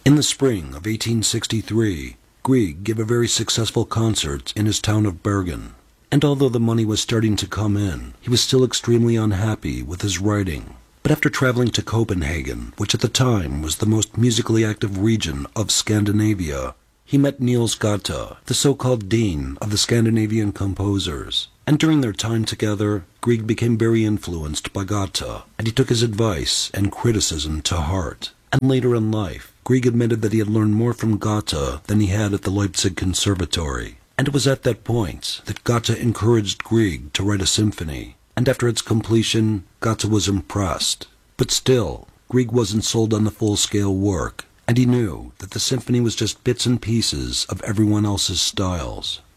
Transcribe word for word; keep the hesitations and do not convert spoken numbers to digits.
In the spring of eighteen sixty-three, Grieg gave a very successful concert in his town of Bergen, and although the money was starting to come in, he was still extremely unhappy with his writing. But after traveling to Copenhagen, which at the time was the most musically active region of Scandinavia, he met Niels Gata, the so-called dean of the Scandinavian composers. And during their time together, Grieg became very influenced by Gata, and he took his advice and criticism to heart. And later in life, Grieg admitted that he had learned more from Gata than he had at the Leipzig Conservatory. And it was at that point that Gata encouraged Grieg to write a symphony. And after its completion, Gata was impressed. But still, Grieg wasn't sold on the full-scale work, and he knew that the symphony was just bits and pieces of everyone else's styles.